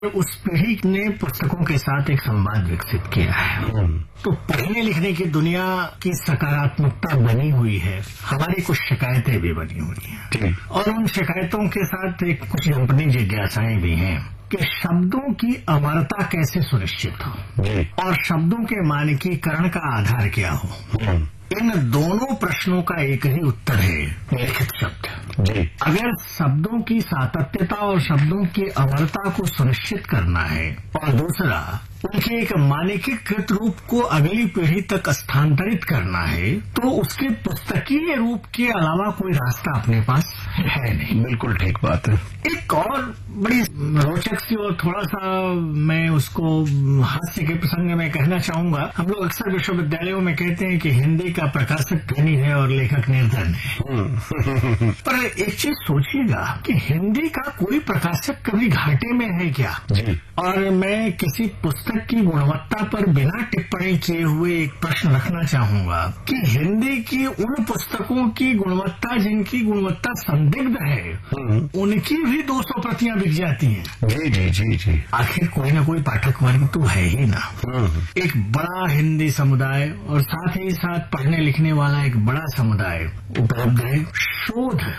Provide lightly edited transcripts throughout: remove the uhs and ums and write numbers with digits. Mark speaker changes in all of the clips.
Speaker 1: उस पीढ़ी ने पुस्तकों के साथ एक संवाद विकसित किया है। तो पढ़ने लिखने की दुनिया की सकारात्मकता बनी हुई है, हमारी कुछ शिकायतें भी बनी हुई हैं और उन शिकायतों के साथ एक कुछ अपनी जिज्ञासाएं भी हैं कि शब्दों की अमरता कैसे सुनिश्चित हो और शब्दों के मानकीकरण का आधार क्या हो। इन दोनों प्रश्नों का एक ही उत्तर है, लिखित शब्द। अगर शब्दों की सातत्यता और शब्दों की अमरता को सुनिश्चित करना है और दूसरा उनके एक मानकीकृत रूप को अगली पीढ़ी तक स्थानांतरित करना है, तो उसके पुस्तकीय रूप के अलावा कोई रास्ता अपने पास है नहीं।
Speaker 2: बिल्कुल ठीक बात है।
Speaker 1: एक और बड़ी रोचक सी और थोड़ा सा मैं उसको हास्य के प्रसंग में कहना चाहूंगा। हम लोग अक्सर विश्वविद्यालयों में कहते हैं कि हिंदी का प्रकाशक धनी है और लेखक निर्धन है। पर एक चीज सोचिएगा कि हिंदी का कोई प्रकाशक कभी घाटे में है क्या? और मैं किसी पुस्तक की गुणवत्ता पर बिना टिप्पणी किए हुए एक प्रश्न रखना चाहूंगा कि हिंदी की उन पुस्तकों की गुणवत्ता जिनकी गुणवत्ता संदिग्ध है, उनकी भी 200 प्रतियां बिक जाती हैं।
Speaker 2: जी।
Speaker 1: आखिर कोई ना कोई पाठक वर्ग तो है ही ना। एक बड़ा हिंदी समुदाय और साथ ही साथ पढ़ने लिखने वाला एक बड़ा समुदाय उपलब्ध है। शोध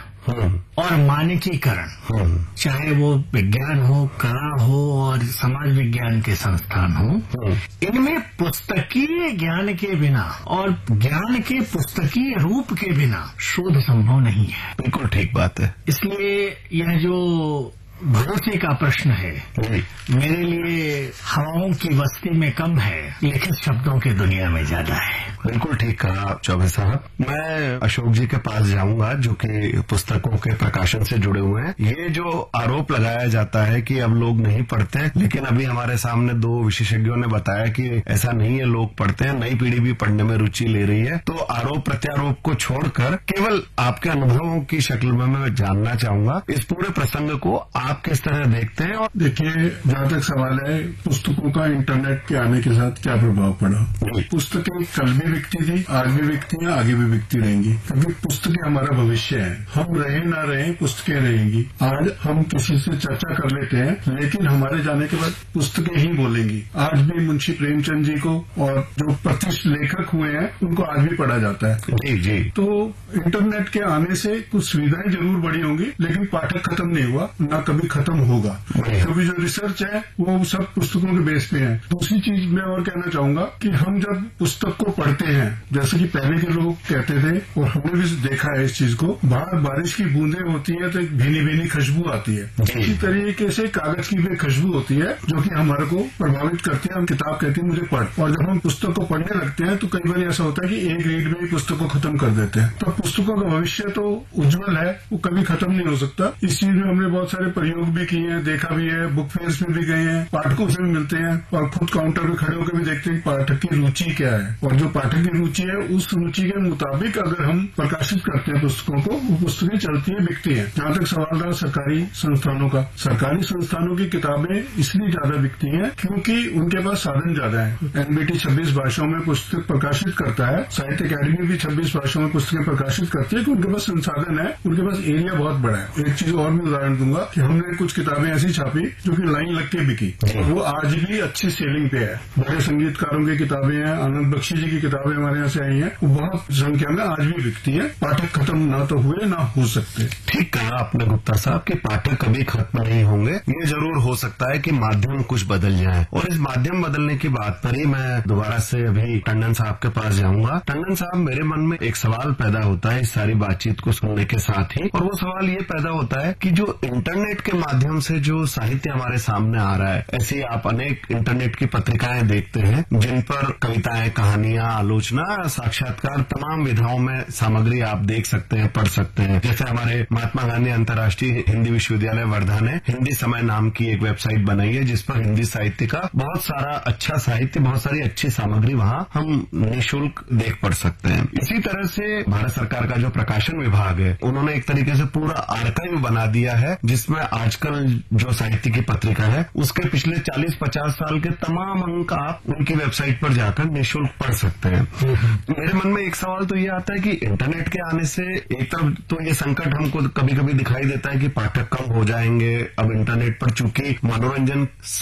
Speaker 1: और मानकीकरण, चाहे वो विज्ञान हो, कला हो और समाज विज्ञान के संस्थान हो, इनमें पुस्तकीय ज्ञान के बिना और ज्ञान के पुस्तकीय रूप के बिना शोध संभव नहीं है।
Speaker 2: बिल्कुल ठीक बात है।
Speaker 1: इसलिए यह जो भरोसे का प्रश्न है, मेरे लिए हवाओं की बस्ती में कम है, लिखित शब्दों की दुनिया में ज्यादा है।
Speaker 2: बिल्कुल ठीक कहा चौबे साहब। मैं अशोक जी के पास जाऊंगा जो कि पुस्तकों के प्रकाशन से जुड़े हुए हैं। ये जो आरोप लगाया जाता है कि अब लोग नहीं पढ़ते, लेकिन अभी हमारे सामने 2 विशेषज्ञों ने बताया कि ऐसा नहीं है, लोग पढ़ते हैं, नई पीढ़ी भी पढ़ने में रुचि ले रही है। तो आरोप प्रत्यारोप को छोड़कर केवल आपके अनुभवों की शक्ल में मैं जानना चाहूंगा इस पूरे प्रसंग को आप किस तरह देखते हैं। और
Speaker 3: देखिए, जहां तक सवाल है पुस्तकों का इंटरनेट के आने के साथ क्या प्रभाव पड़ा। पुस्तकें कल भी बिकती थी, आज भी बिकती हैं, आगे भी बिकती रहेंगी, क्योंकि पुस्तकें हमारा भविष्य है। हम रहे ना रहे, पुस्तकें रहेंगी। आज हम किसी से चर्चा कर लेते हैं, लेकिन हमारे जाने के बाद पुस्तकें ही बोलेंगी। आज भी मुंशी प्रेमचंद जी को और जो प्रतिष्ठित लेखक हुए हैं उनको आज भी पढ़ा जाता है।
Speaker 2: जी।
Speaker 3: तो इंटरनेट के आने से कुछ सुविधाएं जरूर बढ़ी होंगी, लेकिन पाठक खत्म नहीं हुआ, ना कभी खत्म होगा, क्योंकि जो रिसर्च है वो सब पुस्तकों के बेस पे है। दूसरी चीज मैं और कहना चाहूंगा कि हम जब पुस्तक को पढ़ते हैं, जैसे कि पहले के लोग कहते थे और हमने भी देखा है इस चीज को, बाहर बारिश की बूंदें होती है तो एक भीनी भीनी खुशबू आती है। इसी तरीके से कागज की भी खुशबू होती है जो कि हमारे को प्रभावित करती है। हम किताब कहते हैं मुझे पढ़, और जब हम पुस्तक को पढ़ने लगते हैं तो कई बार ऐसा होता है कि एक रीड में ही पुस्तक को खत्म कर देते हैं। तो पुस्तकों का भविष्य तो उज्जवल है, वो कभी खत्म नहीं हो सकता। इस चीज में हमने बहुत सारे प्रयोग भी किए हैं, देखा भी है, बुक फेयर्स में भी गए हैं, पाठकों से भी मिलते हैं और खुद काउंटर पे खड़े होकर भी देखते हैं पाठक की रुचि क्या है, और जो पाठक की रुचि है उस रुचि के मुताबिक अगर हम प्रकाशित करते हैं पुस्तकों को, वो पुस्तकें चलती है, बिकती है। जहां तक सवाल रहा सरकारी संस्थानों का, सरकारी संस्थानों की किताबें इसलिए ज्यादा बिकती हैं क्योंकि उनके पास साधन ज्यादा है। एनबीटी 26 भाषाओं में पुस्तक प्रकाशित करता है, साहित्य अकादमी भी 26 भाषाओं में पुस्तकें प्रकाशित करती है, कि उनके पास संसाधन है, उनके पास एरिया बहुत बड़ा है। एक चीज और मैं उदाहरण दूंगा कि हमने कुछ किताबें ऐसी छापी जो कि लाइन लग के बिकी, वो आज भी अच्छी सेलिंग पे है। बड़े संगीतकारों की किताबें हैं, आनंद बख्शी जी की किताबें हमारे यहाँ से आई हैं, वो बहुत संख्या में आज भी बिकती है। पाठक खत्म ना तो हुए ना हो सकते।
Speaker 2: ठीक कहा आपने गुप्ता साहब कि पाठक कभी खत्म नहीं होंगे। ये जरूर हो सकता है कि माध्यम कुछ बदल जाए, और इस माध्यम बदलने की बात पर ही मैं दोबारा से अभी टंडन साहब के पास जाऊंगा। टंडन साहब, मेरे मन में एक सवाल पैदा होता है इस सारी बातचीत को सुनने के साथ ही, और वो सवाल ये पैदा होता है कि जो इंटरनेट के माध्यम से जो साहित्य हमारे सामने आ रहा है, ऐसी आप अनेक इंटरनेट की पत्रिकाएं देखते हैं जिन पर कविताएं, कहानियां, आलोचना, साक्षात्कार, तमाम विधाओं में सामग्री आप देख सकते हैं, पढ़ सकते हैं। जैसे हमारे महात्मा गांधी अंतर्राष्ट्रीय हिंदी विश्वविद्यालय वर्धा ने हिंदी समय नाम की एक वेबसाइट बनाई है जिस पर हिंदी साहित्य का बहुत सारा अच्छा साहित्य, बहुत सारी अच्छी सामग्री वहां हम निःशुल्क देख पढ़ सकते हैं। इसी तरह से भारत सरकार का जो प्रकाशन विभाग है, उन्होंने एक तरीके से पूरा आर्काइव बना दिया है जिसमें आजकल जो साहित्य की पत्रिका है उसके पिछले 40-50 साल के तमाम अंक आप उनकी वेबसाइट पर जाकर निःशुल्क पढ़ सकते हैं। मेरे मन में एक सवाल तो ये आता है कि इंटरनेट के आने से एक तरफ तो ये संकट हमको कभी कभी दिखाई देता है कि पाठक कम हो जाएंगे। अब इंटरनेट पर चूंकि मनोरंजन